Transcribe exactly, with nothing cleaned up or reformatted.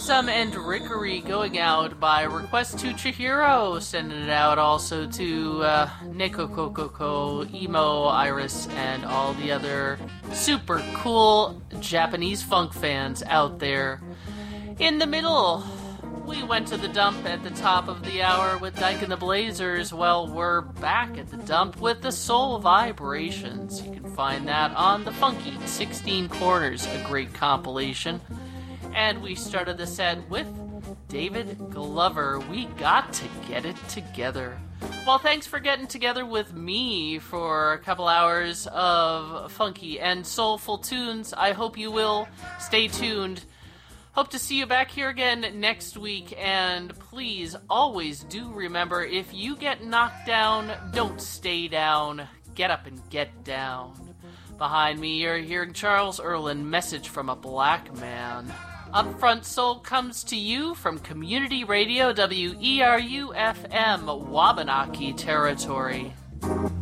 Some Endrickery going out by request to Chihiro, sending it out also to uh, Neko Kokoko, Emo, Iris, and all the other super cool Japanese funk fans out there. In the middle, we went to the dump at the top of the hour with Dyke and the Blazers. Well, we're back at the dump with the Soul Vibrations. You can find that on the Funky sixteen Corners, a great compilation. And we started the set with David Glover. We got to get it together. Well, thanks for getting together with me for a couple hours of funky and soulful tunes. I hope you will stay tuned. Hope to see you back here again next week. And please, always do remember, if you get knocked down, don't stay down. Get up and get down. Behind me, you're hearing Charles Erlin, Message from a Black Man. Upfront Soul comes to you from Community Radio W E R U F M, Wabanaki Territory.